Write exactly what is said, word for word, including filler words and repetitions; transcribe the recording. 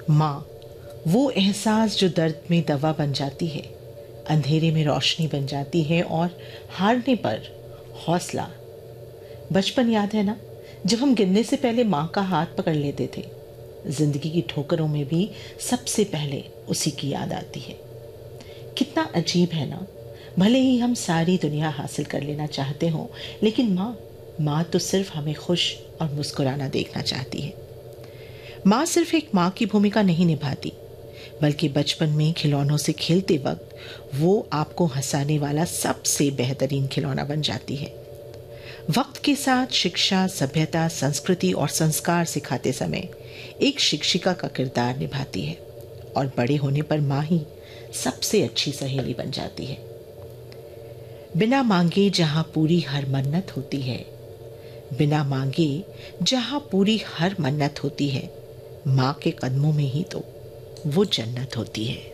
माँ, वो एहसास जो दर्द में दवा बन जाती है, अंधेरे में रोशनी बन जाती है और हारने पर हौसला। बचपन याद है ना, जब हम गिरने से पहले माँ का हाथ पकड़ लेते थे। जिंदगी की ठोकरों में भी सबसे पहले उसी की याद आती है। कितना अजीब है ना, भले ही हम सारी दुनिया हासिल कर लेना चाहते हों, लेकिन माँ माँ तो सिर्फ हमें खुश और मुस्कुराना देखना चाहती है। माँ सिर्फ एक माँ की भूमिका नहीं निभाती, बल्कि बचपन में खिलौनों से खेलते वक्त वो आपको हंसाने वाला सबसे बेहतरीन खिलौना बन जाती है। वक्त के साथ शिक्षा, सभ्यता, संस्कृति और संस्कार सिखाते समय एक शिक्षिका का किरदार निभाती है, और बड़े होने पर माँ ही सबसे अच्छी सहेली बन जाती है। बिना मांगे जहाँ पूरी हर मन्नत होती है, बिना मांगे जहाँ पूरी हर मन्नत होती है, माँ के कदमों में ही तो वो जन्नत होती है।